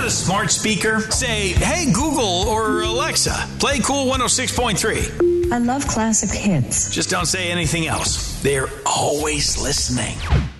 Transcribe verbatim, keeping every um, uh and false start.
got a smart speaker? Say, hey, Google or Alexa, play Cool one oh six point three. I love classic hits. Just don't say anything else. They're always listening.